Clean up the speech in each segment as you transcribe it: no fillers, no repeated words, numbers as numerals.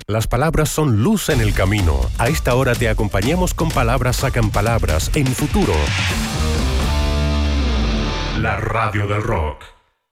Las palabras son luz en el camino. A esta hora te acompañamos con Palabras Sacan Palabras en Futuro. La radio del rock.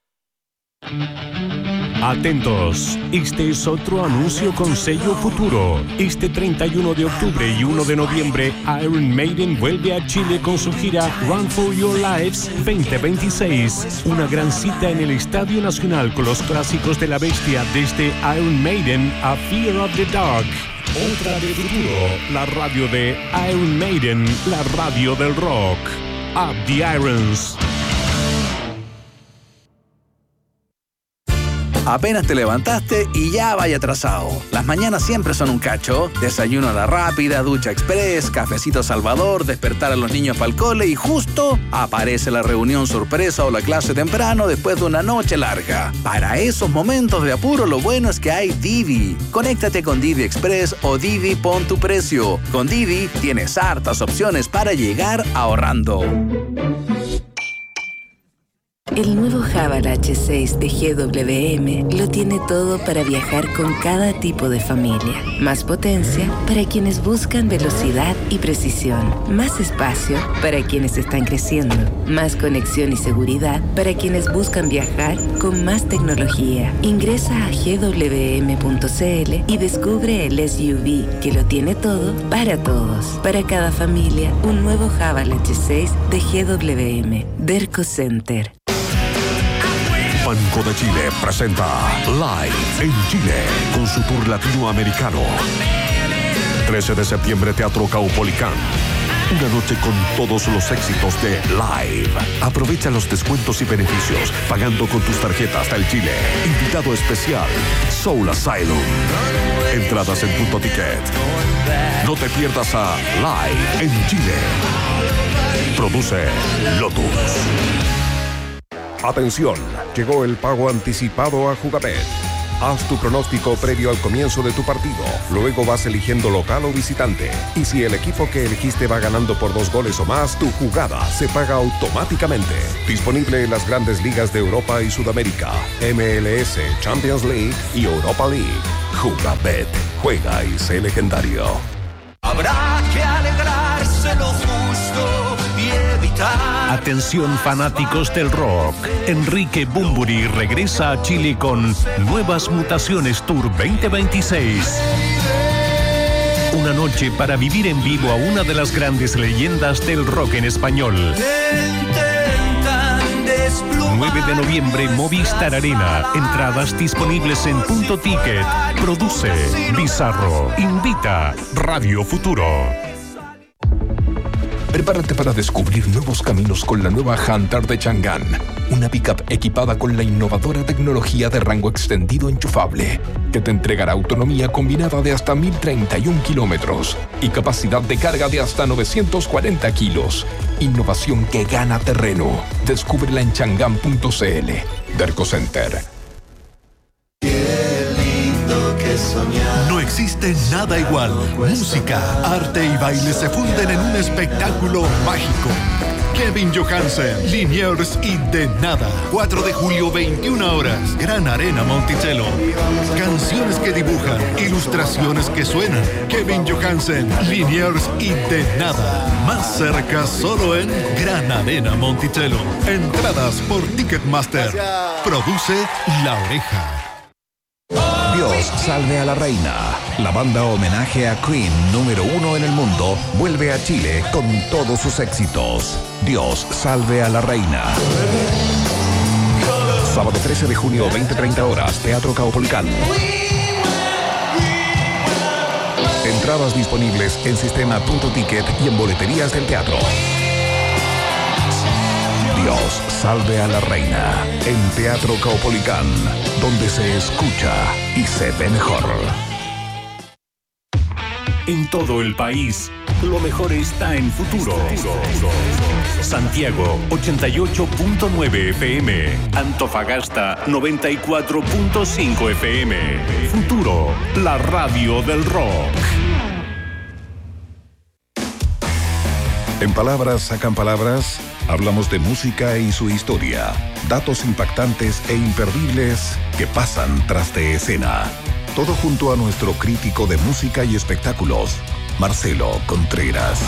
Atentos, este es otro anuncio con sello Futuro. Este 31 de octubre y 1 de noviembre, Iron Maiden vuelve a Chile con su gira Run for Your Lives 2026. Una gran cita en el Estadio Nacional con los clásicos de la bestia, desde Iron Maiden a Fear of the Dark. Otra de Futuro, la radio de Iron Maiden, la radio del rock. Up the Irons. Apenas te levantaste y ya vaya atrasado. Las mañanas siempre son un cacho. Desayuno a la rápida, ducha express, cafecito Salvador, despertar a los niños para el cole y justo aparece la reunión sorpresa o la clase temprano después de una noche larga. Para esos momentos de apuro, lo bueno es que hay Didi. Conéctate con Didi Express o Didi Pon tu Precio. Con Didi tienes hartas opciones para llegar ahorrando. El nuevo Haval H6 de GWM lo tiene todo para viajar con cada tipo de familia. Más potencia para quienes buscan velocidad y precisión. Más espacio para quienes están creciendo. Más conexión y seguridad para quienes buscan viajar con más tecnología. Ingresa a gwm.cl y descubre el SUV que lo tiene todo para todos. Para cada familia, un nuevo Haval H6 de GWM. Derco Center. Banco de Chile presenta Live en Chile con su tour latinoamericano. 13 de septiembre, Teatro Caupolicán. Una noche con todos los éxitos de Live. Aprovecha los descuentos y beneficios pagando con tus tarjetas del Chile. Invitado especial, Soul Asylum. Entradas en Punto Ticket. No te pierdas a Live en Chile. Produce Lotus. Atención, llegó el pago anticipado a Jugabet. Haz tu pronóstico previo al comienzo de tu partido. Luego vas eligiendo local o visitante. Y si el equipo que elegiste va ganando por 2 goles o más, tu jugada se paga automáticamente. Disponible en las grandes ligas de Europa y Sudamérica, MLS, Champions League y Europa League. Jugabet. Juega y sé legendario. Habrá que alegrarse lo justo y evitar. Atención fanáticos del rock. Enrique Bunbury regresa a Chile con Nuevas Mutaciones Tour 2026. Una noche para vivir en vivo a una de las grandes leyendas del rock en español. 9 de noviembre, Movistar Arena. Entradas disponibles en Punto Ticket. Produce Bizarro. Invita Radio Futuro. Prepárate para descubrir nuevos caminos con la nueva Hunter de Chang'an. Una pickup equipada con la innovadora tecnología de rango extendido enchufable, que te entregará autonomía combinada de hasta 1031 kilómetros y capacidad de carga de hasta 940 kilos. Innovación que gana terreno. Descúbrela en chang'an.cl. Derco Center. No existe nada igual. Música, arte y baile se funden en un espectáculo mágico. Kevin Johansen, Liniers y De Nada. 4 de julio, 21 horas. Gran Arena Monticello. Canciones que dibujan, ilustraciones que suenan. Kevin Johansen, Liniers y De Nada. Más cerca solo en Gran Arena Monticello. Entradas por Ticketmaster. Produce La Oreja. Dios salve a la reina. La banda homenaje a Queen número 1 en el mundo vuelve a Chile con todos sus éxitos. Dios salve a la reina. Sábado 13 de junio, 20:30 horas, Teatro Caupolicán. Entradas disponibles en sistema Punto Ticket y en boleterías del teatro. Dios salve a la reina en Teatro Caupolicán, donde se escucha y se ve mejor. En todo el país, lo mejor está en Futuro. Santiago, 88.9 FM. Antofagasta, 94.5 FM. Futuro, la radio del rock. En Palabras Sacan Palabras, hablamos de música y su historia, datos impactantes e imperdibles que pasan tras de escena. Todo junto a nuestro crítico de música y espectáculos, Marcelo Contreras.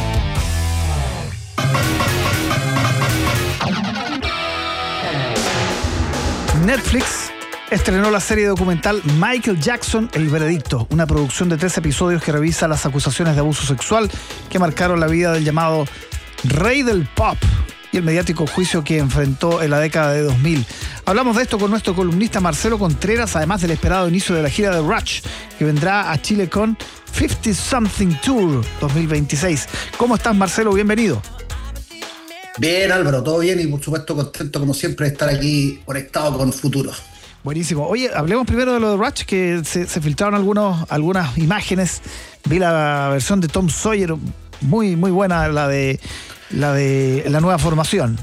Netflix estrenó la serie documental Michael Jackson, El Veredicto, una producción de 3 episodios que revisa las acusaciones de abuso sexual que marcaron la vida del llamado Rey del Pop y el mediático juicio que enfrentó en la década de 2000. Hablamos de esto con nuestro columnista Marcelo Contreras, además del esperado inicio de la gira de Rush, que vendrá a Chile con 50 Something Tour 2026. ¿Cómo estás, Marcelo? Bienvenido. Bien, Álvaro, todo bien y por supuesto contento como siempre de estar aquí conectado con Futuro. Buenísimo. Oye, hablemos primero de lo de Rush, que se filtraron algunas imágenes. Vi la versión de Tom Sawyer, muy buena, la de la nueva formación.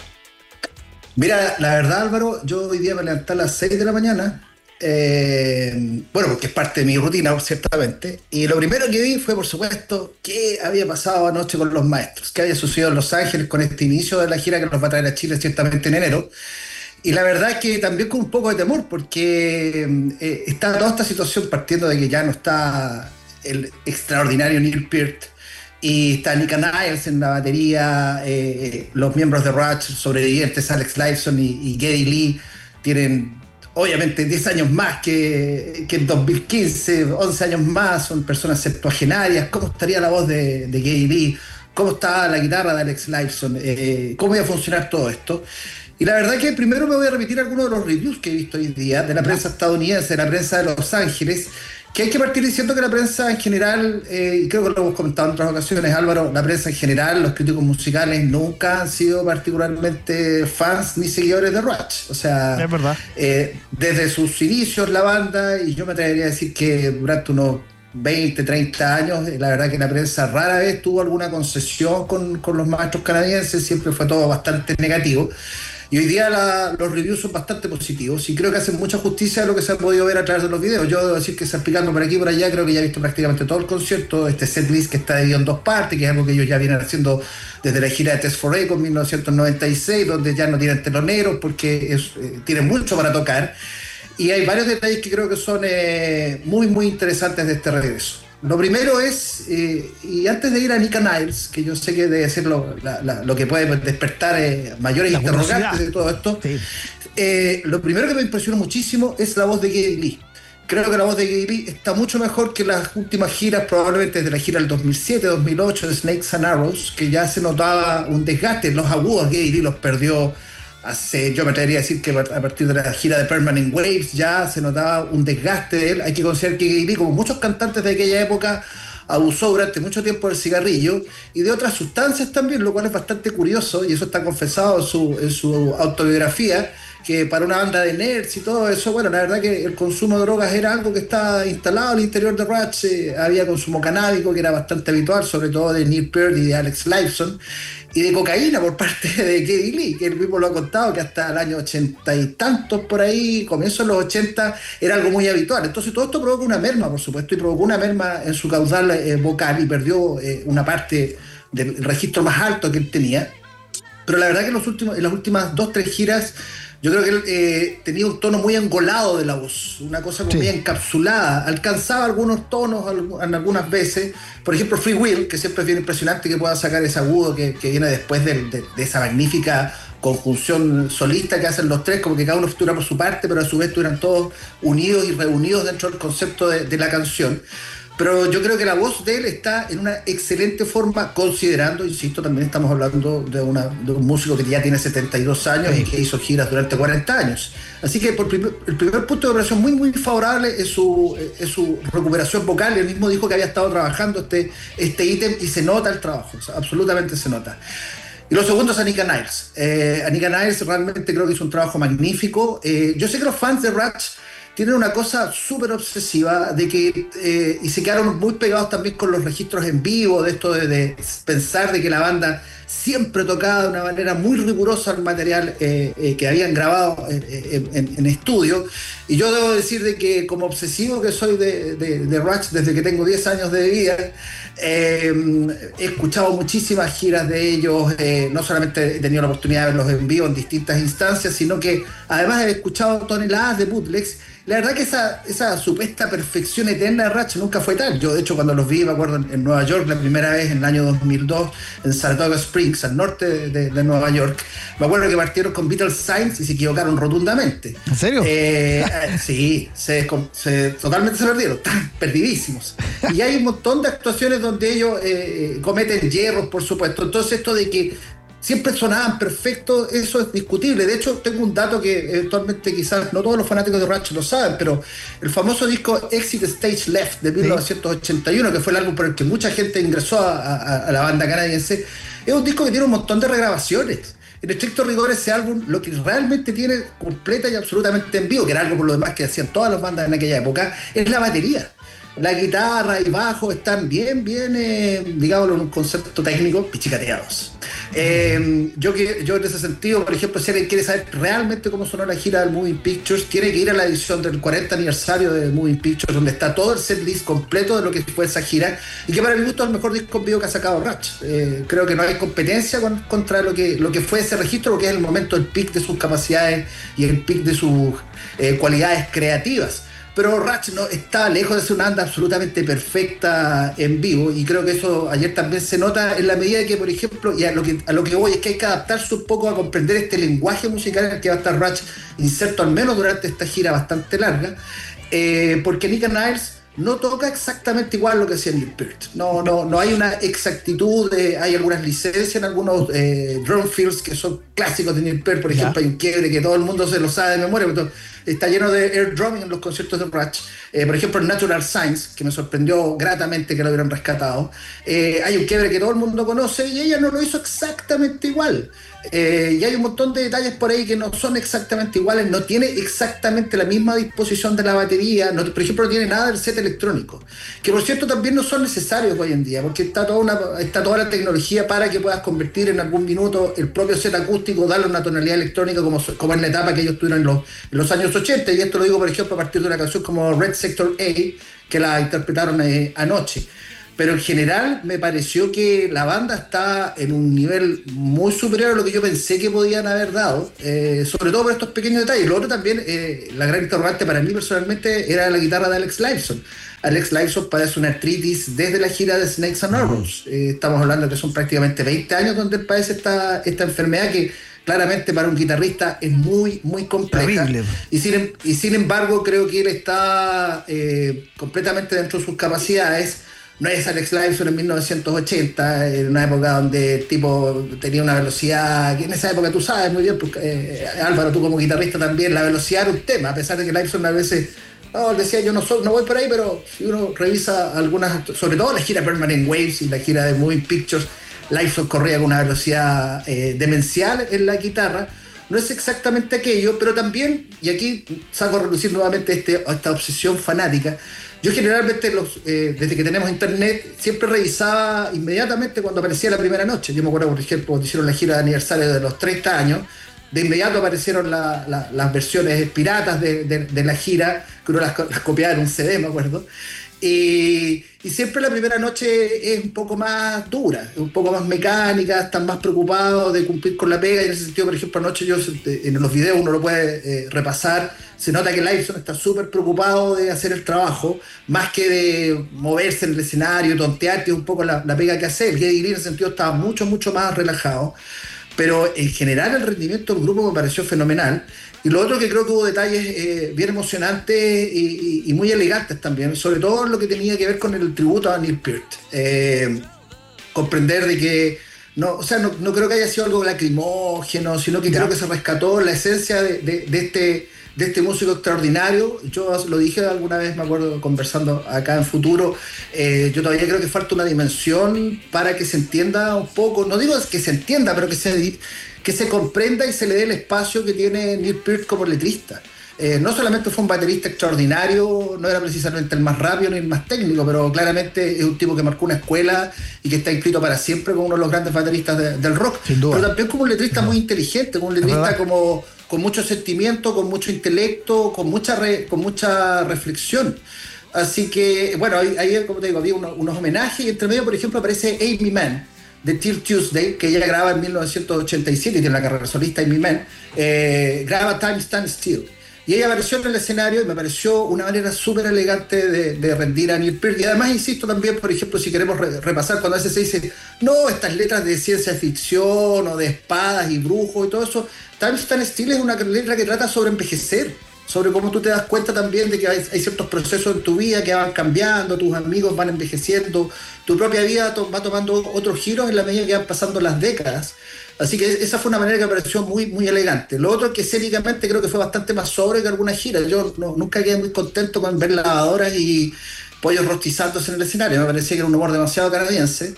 Mira, la verdad, Álvaro, yo hoy día me levanté a las 6 de la mañana, porque es parte de mi rutina, ciertamente, y lo primero que vi fue, por supuesto, qué había pasado anoche con los maestros, qué había sucedido en Los Ángeles con este inicio de la gira que nos va a traer a Chile ciertamente en enero. Y la verdad es que también con un poco de temor, porque está toda esta situación partiendo de que ya no está el extraordinario Neil Peart, y está Nika Niles en la batería, los miembros de Rush sobrevivientes, Alex Lifeson y Geddy Lee, tienen obviamente 10 años más que en 2015, 11 años más, son personas septuagenarias. ¿Cómo estaría la voz de Geddy Lee? ¿Cómo está la guitarra de Alex Lifeson? ¿Cómo iba a funcionar todo esto? Y la verdad que primero me voy a repetir algunos de los reviews que he visto hoy día de la prensa estadounidense, de la prensa de Los Ángeles, que hay que partir diciendo que la prensa en general, y creo que lo hemos comentado en otras ocasiones, Álvaro, la prensa en general, los críticos musicales nunca han sido particularmente fans ni seguidores de Rush. O sea, es verdad. Desde sus inicios la banda, y yo me atrevería a decir que durante unos 20, 30 años, la verdad que la prensa rara vez tuvo alguna concesión con los maestros canadienses, siempre fue todo bastante negativo. Y hoy día los reviews son bastante positivos y creo que hacen mucha justicia a lo que se ha podido ver a través de los videos. Yo debo decir que salpicando por aquí y por allá, creo que ya he visto prácticamente todo el concierto, este setlist que está dividido en 2 partes, que es algo que ellos ya vienen haciendo desde la gira de Test for Echo en 1996, donde ya no tienen teloneros porque tienen mucho para tocar. Y hay varios detalles que creo que son muy interesantes de este regreso. Lo primero es, y antes de ir a Nika Niles, que yo sé que debe ser lo que puede despertar mayores interrogantes de todo esto, sí. Lo primero que me impresionó muchísimo es la voz de Geddy Lee. Creo que la voz de Geddy Lee está mucho mejor que las últimas giras, probablemente desde la gira del 2007-2008 de Snakes and Arrows, que ya se notaba un desgaste. Los agudos Geddy Lee los perdió yo me atrevería a decir que a partir de la gira de Permanent Waves ya se notaba un desgaste de él. Hay que considerar que Geddy Lee, como muchos cantantes de aquella época, abusó durante mucho tiempo del cigarrillo y de otras sustancias también, lo cual es bastante curioso, y eso está confesado en su autobiografía, que para una banda de nerds y todo eso, bueno, la verdad que el consumo de drogas era algo que estaba instalado al interior de Rush. Había consumo canábico, que era bastante habitual, sobre todo de Neil Peart y de Alex Lifeson, y de cocaína por parte de Geddy Lee, que él mismo lo ha contado, que hasta el año 80 y tantos por ahí, comienzos de los 80, era algo muy habitual. Entonces todo esto provocó una merma, por supuesto, y provocó una merma en su caudal vocal, y perdió una parte del registro más alto que él tenía. Pero la verdad que en las últimas 2-3 giras, yo creo que él tenía un tono muy engolado de la voz, una cosa como muy encapsulada, alcanzaba algunos tonos algunas veces, por ejemplo Free Will, que siempre es bien impresionante que pueda sacar ese agudo que viene después de esa magnífica conjunción solista que hacen los tres, como que cada uno estuviera por su parte, pero a su vez estuvieran todos unidos y reunidos dentro del concepto de la canción. Pero yo creo que la voz de él está en una excelente forma, considerando, insisto, también estamos hablando de un músico que ya tiene 72 años y que hizo giras durante 40 años. Así que el primer punto de operación muy favorable es su recuperación vocal. Él mismo dijo que había estado trabajando este ítem y se nota el trabajo, o sea, absolutamente se nota. Y lo segundo es a Nika Niles. Nika Niles realmente creo que hizo un trabajo magnífico. Yo sé que los fans de Rush tienen una cosa súper obsesiva de que, y se quedaron muy pegados también con los registros en vivo, de esto de pensar de que la banda siempre tocaba de una manera muy rigurosa el material que habían grabado en estudio. Y yo debo decir de que como obsesivo que soy de Rush desde que tengo 10 años de vida, he escuchado muchísimas giras de ellos, no solamente he tenido la oportunidad de verlos en vivo en distintas instancias, sino que además he escuchado toneladas de bootlegs. La verdad que esa supuesta perfección eterna de Rush nunca fue tal. Yo, de hecho, cuando los vi, me acuerdo, en Nueva York la primera vez, en el año 2002, en Saratoga Springs, al norte de Nueva York, me acuerdo que partieron con Beatles Signs y se equivocaron rotundamente. ¿En serio? Sí, totalmente se perdieron, perdidísimos. Y hay un montón de actuaciones donde ellos cometen hierros, por supuesto. Entonces, esto de que siempre sonaban perfectos, eso es discutible. De hecho, tengo un dato que eventualmente quizás no todos los fanáticos de Rush lo saben, pero el famoso disco Exit Stage Left de 1981, que fue el álbum por el que mucha gente ingresó a la banda canadiense, es un disco que tiene un montón de regrabaciones. En estricto rigor, ese álbum lo que realmente tiene completa y absolutamente en vivo, que era algo por lo demás que hacían todas las bandas en aquella época, es la batería. La guitarra y bajo están bien, digámoslo en un concepto técnico, pichicateados. Yo en ese sentido, por ejemplo, si alguien quiere saber realmente cómo sonó la gira del Moving Pictures, tiene que ir a la edición del 40 aniversario de Moving Pictures, donde está todo el setlist completo de lo que fue esa gira, y que para mi gusto es el mejor disco en vivo que ha sacado Rush. Creo que no hay competencia contra lo que fue ese registro, porque es el momento, el pic de sus capacidades y el pic de sus cualidades creativas. Pero Rush no está lejos de ser una banda absolutamente perfecta en vivo, y creo que eso ayer también se nota en la medida de que, por ejemplo, y a lo que voy es que hay que adaptarse un poco a comprender este lenguaje musical en el que va a estar Rush inserto al menos durante esta gira bastante larga, porque Nick Niles no toca exactamente igual lo que hacía Neil Peart. No hay una exactitud, hay algunas licencias en algunos drum fills que son clásicos de Neil Peart. Por ejemplo, hay un quiebre que todo el mundo se lo sabe de memoria, pero está lleno de air drumming en los conciertos de Rush. Por ejemplo, en Natural Science, que me sorprendió gratamente que lo hubieran rescatado, hay un quiebre que todo el mundo conoce y ella no lo hizo exactamente igual. Y hay un montón de detalles por ahí que no son exactamente iguales, no tiene exactamente la misma disposición de la batería, por ejemplo no tiene nada del set electrónico, que por cierto también no son necesarios hoy en día, porque está toda la tecnología para que puedas convertir en algún minuto el propio set acústico, darle una tonalidad electrónica como en la etapa que ellos tuvieron en los años 80, y esto lo digo por ejemplo a partir de una canción como Red Sector A, que la interpretaron anoche. Pero en general me pareció que la banda está en un nivel muy superior a lo que yo pensé que podían haber dado, sobre todo por estos pequeños detalles. Lo otro también, la gran interrogante para mí personalmente, era la guitarra de Alex Lifeson. Alex Lifeson padece una artritis desde la gira de Snakes and Arrows. Estamos hablando de que son prácticamente 20 años donde él padece esta enfermedad que claramente para un guitarrista es muy, muy compleja. Terrible. Y sin embargo creo que él está completamente dentro de sus capacidades. No es Alex Lifeson en 1980, en una época donde el tipo tenía una velocidad, que en esa época tú sabes muy bien, porque, Álvaro, tú como guitarrista también, la velocidad era un tema, a pesar de que Lifeson a veces decía yo no voy por ahí, pero si uno revisa algunas, sobre todo la gira Permanent Waves y la gira de Moving Pictures, Lifeson corría con una velocidad demencial en la guitarra. No es exactamente aquello, pero también, y aquí saco a relucir nuevamente esta obsesión fanática, yo generalmente desde que tenemos internet siempre revisaba inmediatamente cuando aparecía la primera noche. Yo me acuerdo, por ejemplo, cuando hicieron la gira de aniversario de los 30 años, de inmediato aparecieron las versiones piratas de la gira, que uno las copiaba en un CD, me acuerdo. Y siempre la primera noche es un poco más dura, un poco más mecánica, están más preocupados de cumplir con la pega, y en ese sentido, por ejemplo, anoche en los videos uno lo puede repasar, se nota que Lifeson está súper preocupado de hacer el trabajo, más que de moverse en el escenario, tontear, que es un poco la pega que hace. El Geddy Lee en ese sentido estaba mucho, mucho más relajado, pero en general el rendimiento del grupo me pareció fenomenal. Y lo otro que creo que hubo detalles bien emocionantes y muy elegantes también, sobre todo en lo que tenía que ver con el tributo a Neil Peart. Comprender de que no creo que haya sido algo lacrimógeno, sino que creo que se rescató la esencia de este músico extraordinario. Yo lo dije alguna vez, me acuerdo, conversando acá en Futuro, yo todavía creo que falta una dimensión para que se entienda un poco, no digo que se entienda, pero que se comprenda y se le dé el espacio que tiene Neil Peart como letrista. No solamente fue un baterista extraordinario, no era precisamente el más rápido ni el más técnico, pero claramente es un tipo que marcó una escuela y que está inscrito para siempre como uno de los grandes bateristas del rock. Sin duda. Pero también como un letrista muy inteligente, como un letrista como con mucho sentimiento, con mucho intelecto, con mucha reflexión. Así que, bueno, ahí como te digo, había unos homenajes, y entre medio, por ejemplo, aparece Amy Mann, de Till Tuesday, que ella graba en 1987, y tiene la carrera solista Amy Mann, graba Time Stand Still. Y ella apareció en el escenario y me pareció una manera súper elegante de rendir a Neil Peart. Y además, insisto también, por ejemplo, si queremos repasar, cuando a veces se dice, no, estas letras de ciencia ficción o de espadas y brujos y todo eso, Time Stand Still es una letra que trata sobre envejecer, sobre cómo tú te das cuenta también de que hay ciertos procesos en tu vida que van cambiando, tus amigos van envejeciendo, tu propia vida va tomando otros giros en la medida que van pasando las décadas. Así que esa fue una manera que me pareció muy, muy elegante. Lo otro es que escénicamente creo que fue bastante más sobre que algunas giras. Yo nunca quedé muy contento con ver lavadoras y pollos rostizándose en el escenario. Me parecía que era un humor demasiado canadiense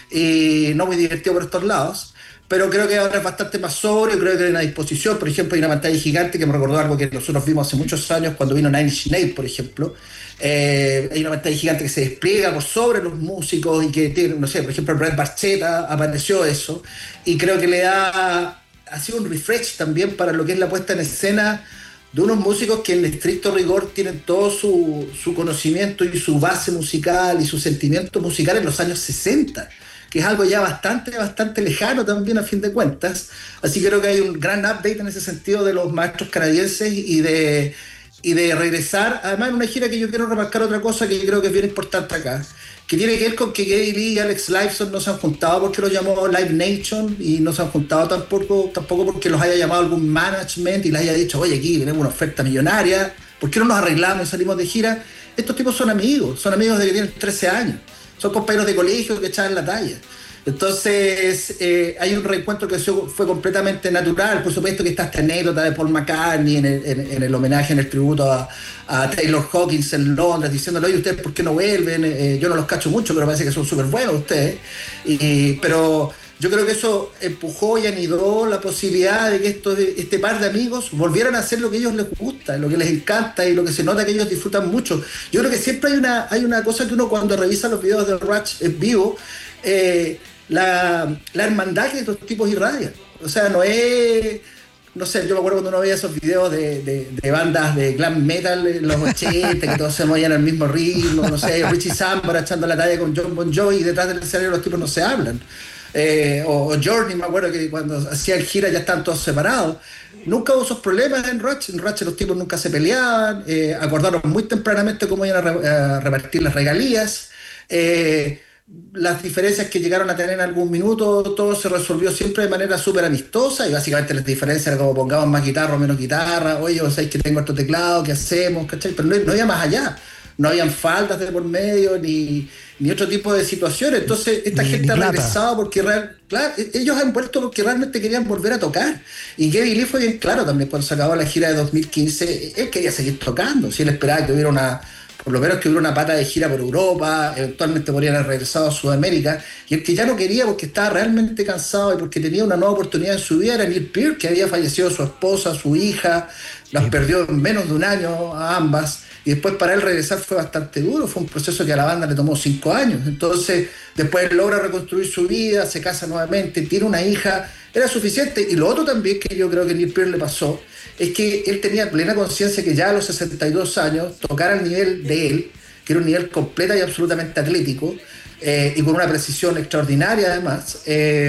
y no muy divertido por estos lados. Pero creo que ahora es bastante más sobrio, creo que hay una disposición. Por ejemplo, hay una pantalla gigante que me recordó algo que nosotros vimos hace muchos años cuando vino Nine Inch Nails, por ejemplo. Hay una pantalla gigante que se despliega por sobre los músicos y que tiene, no sé, por ejemplo, Brett Barchetta apareció eso. Y creo que ha sido un refresh también para lo que es la puesta en escena de unos músicos que en estricto rigor tienen todo su conocimiento y su base musical y su sentimiento musical en los años 60. Que es algo ya bastante lejano también a fin de cuentas. Así que creo que hay un gran update en ese sentido de los maestros canadienses y de regresar, además en una gira que yo quiero remarcar otra cosa que yo creo que es bien importante acá, que tiene que ver con que Geddy Lee y Alex Lifeson no se han juntado porque los llamó Live Nation y no se han juntado tampoco porque los haya llamado algún management y les haya dicho, oye, aquí tenemos una oferta millonaria, ¿por qué no nos arreglamos y salimos de gira? Estos tipos son amigos desde que tienen 13 años. Son compañeros de colegio que echaban la talla. Entonces, hay un reencuentro que fue completamente natural. Por supuesto que está esta anécdota de Paul McCartney en el homenaje, en el tributo a Taylor Hawkins en Londres, diciéndole, oye, ¿ustedes por qué no vuelven? Yo no los cacho mucho, pero parece que son súper buenos ustedes. Pero yo creo que eso empujó y anidó la posibilidad de que este par de amigos volvieran a hacer lo que a ellos les gusta, lo que les encanta y lo que se nota que ellos disfrutan mucho. Yo creo que siempre hay una cosa que uno cuando revisa los videos de Rush en vivo, la hermandad que estos tipos irradian. O sea, no sé, yo me acuerdo cuando uno veía esos videos de bandas de glam metal en los 80, que todos se movían al mismo ritmo, no sé, Richie Sambora echando la talla con John Bon Jovi y detrás del escenario los tipos no se hablan. O Journey, me acuerdo que cuando hacían gira ya estaban todos separados. Nunca hubo esos problemas en Rush los tipos nunca se peleaban, acordaron muy tempranamente cómo iban a repartir las regalías, las diferencias que llegaron a tener en algún minuto, todo se resolvió siempre de manera súper amistosa y básicamente las diferencias eran como pongamos más guitarra o menos guitarra, oye, o sabéis que tengo estos teclados, ¿qué hacemos? ¿Cachai? Pero no había más allá. No habían faltas de por medio ni otro tipo de situaciones. Entonces esta gente ha regresado porque ellos han vuelto porque realmente querían volver a tocar. Y Geddy Lee fue bien claro también cuando se acabó la gira de 2015, él quería seguir tocando, si él esperaba que hubiera por lo menos que hubiera una pata de gira por Europa, eventualmente podrían haber regresado a Sudamérica, y el que ya no quería porque estaba realmente cansado y porque tenía una nueva oportunidad en su vida era Neil Peart, que había fallecido su esposa, su hija, las perdió en menos de un año a ambas, y después para él regresar fue bastante duro, fue un proceso que a la banda le tomó 5 años, entonces después él logra reconstruir su vida, se casa nuevamente, tiene una hija, era suficiente. Y lo otro también que yo creo que a Neil Peart le pasó es que él tenía plena conciencia que ya a los 62 años tocar al nivel de él, que era un nivel completo y absolutamente atlético, y con una precisión extraordinaria además,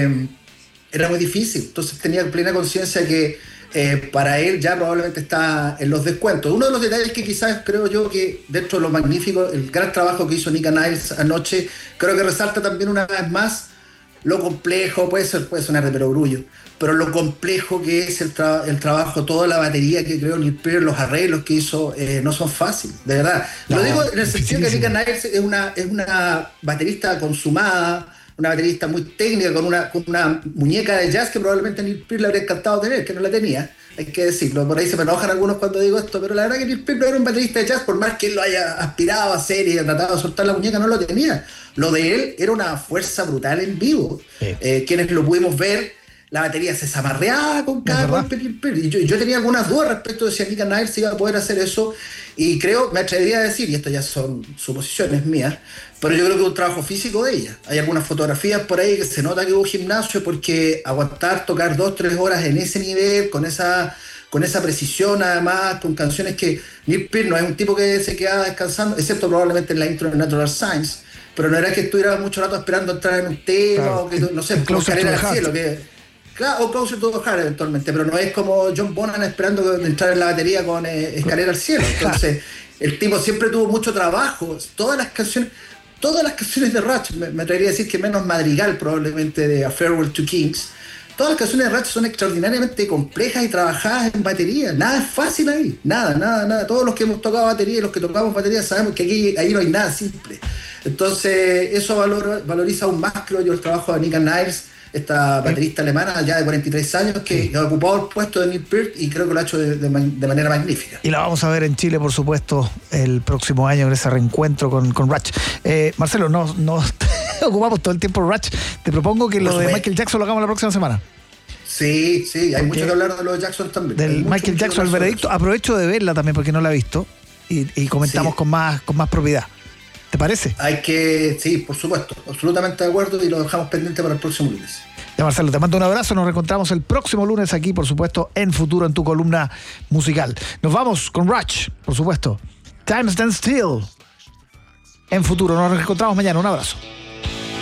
era muy difícil. Entonces tenía plena conciencia que para él ya probablemente está en los descuentos. Uno de los detalles que quizás creo yo que dentro de lo magnífico, el gran trabajo que hizo Nika Niles anoche, creo que resalta también una vez más lo complejo, puede sonar de perogrullo, pero lo complejo que es el trabajo, toda la batería que creó Neil Peart, los arreglos que hizo, no son fáciles, de verdad. No, lo digo en el sentido que Nika Niles es una baterista consumada, una baterista muy técnica, con una muñeca de jazz que probablemente a Neil Peart le habría encantado tener, que no la tenía, hay que decirlo. Por ahí se me enojan algunos cuando digo esto, pero la verdad que Neil Peart no era un baterista de jazz, por más que él lo haya aspirado a hacer y tratado de soltar la muñeca, no lo tenía. Lo de él era una fuerza brutal en vivo. Quienes lo pudimos ver, la batería se zamarreaba con cada golpe. Y yo tenía algunas dudas respecto de si Nika Niles iba a poder hacer eso, y me atrevería a decir, y esto ya son suposiciones mías, pero yo creo que es un trabajo físico de ella. Hay algunas fotografías por ahí que se nota que hubo gimnasio, porque aguantar tocar 2-3 horas en ese nivel, con con esa precisión, además, con canciones que Neil Peart no es un tipo que se queda descansando, excepto probablemente en la intro de Natural Science, pero no era que estuviera mucho rato esperando entrar en un tema, claro, o que, no sé, como Carrera al Cielo, claro, o Closer to the Heart eventualmente, pero no es como John Bonham esperando entrar en la batería con Escalera al Cielo. Entonces, el tipo siempre tuvo mucho trabajo. Todas las canciones de Rush, me atrevería a decir que menos Madrigal probablemente de A Farewell to Kings, todas las canciones de Rush son extraordinariamente complejas y trabajadas en batería. Nada es fácil ahí, nada. Todos los que hemos tocado batería y los que tocamos batería sabemos que ahí no hay nada simple. Entonces, eso valoriza aún más, creo yo, el trabajo de Nika Niles, esta baterista alemana ya de 43 años que ha ocupado el puesto de Neil Peart y creo que lo ha hecho de manera magnífica. Y la vamos a ver en Chile, por supuesto, el próximo año en ese reencuentro con Rush. Marcelo, no ocupamos todo el tiempo Rush. Te propongo que lo de Michael Jackson lo hagamos la próxima semana. Sí, hay mucho que hablar de los Jackson también. Del Michael Jackson, el veredicto. Aprovecho de verla también porque no la he visto y comentamos con más propiedad. ¿Te parece? Sí, por supuesto, absolutamente de acuerdo y lo dejamos pendiente para el próximo lunes. Ya, Marcelo, te mando un abrazo, nos reencontramos el próximo lunes aquí, por supuesto, en Futuro, en tu columna musical. Nos vamos con Rush, por supuesto. Time Stands Still. En Futuro, nos reencontramos mañana, un abrazo.